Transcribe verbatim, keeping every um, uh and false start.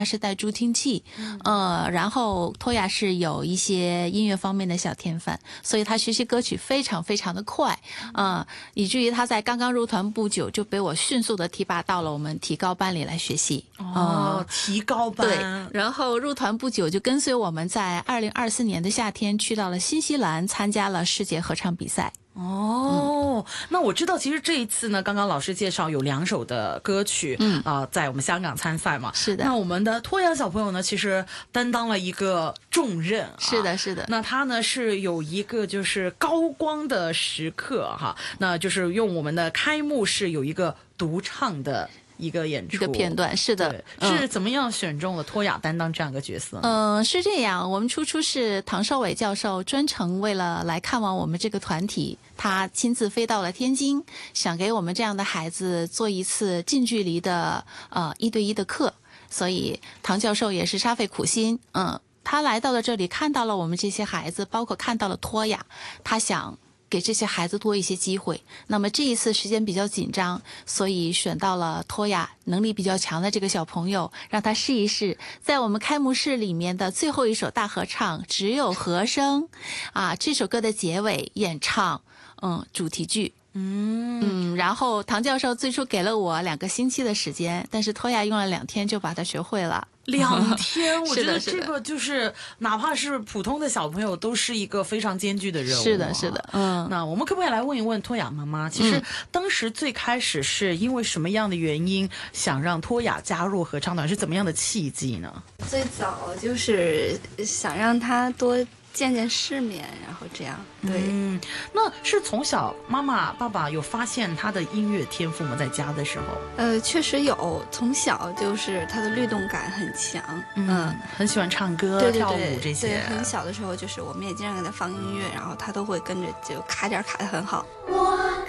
是带助听器，呃，然后托雅是有一些音乐方面的小天分，所以他学习歌曲非常非常的快，呃，以至于他在刚刚入团不久就被我迅速的提拔到了我们提高班里来学习。 哦，呃、提高班。 对，然后入团不久就跟随我们在二零二四年的夏天去到了新西兰参加了世界合唱比赛。 哦、嗯，那我知道，其实这一次呢，刚刚老师介绍有两首的歌曲，嗯啊、呃，在我们香港参赛嘛。 是的。 那我们的托雅小朋友呢，其实担当了一个重任、啊。 是的，是的。 那他呢是有一个就是高光的时刻哈，那就是用我们的开幕式有一个独唱的一个演出， 一个片段。是的。 是怎么样选中了托雅担当这样一个角色？ 嗯、呃，是这样，我们初初是唐绍伟教授专程为了来看望我们这个团体，他亲自飞到了天津，想给我们这样的孩子做一次近距离的呃一对一的课，所以唐教授也是煞费苦心，嗯，他来到了这里，看到了我们这些孩子，包括看到了托雅，他想给这些孩子多一些机会。那么这一次时间比较紧张，所以选到了托雅能力比较强的这个小朋友，让他试一试在我们开幕式里面的最后一首大合唱只有和声啊，这首歌的结尾演唱嗯主题曲。嗯嗯，然后唐教授最初给了我两个星期的时间，但是托雅用了两天就把它学会了。 两天，我觉得这个就是哪怕是普通的小朋友都是一个非常艰巨的任务、啊。 是的，是的，嗯。 那我们可不可以来问一问托雅妈妈，其实当时最开始是因为什么样的原因想让托雅加入合唱团，是怎么样的契机呢？ 最早就是想让他多见见世面，然后这样。对， 嗯，那是从小妈妈爸爸有发现他的音乐天赋吗？在家的时候， 呃，确实有，从小就是他的律动感很强，嗯，嗯很喜欢唱歌、 对对对跳舞这些。 对，很小的时候就是我们也经常给他放音乐，然后他都会跟着就卡点卡得很好。我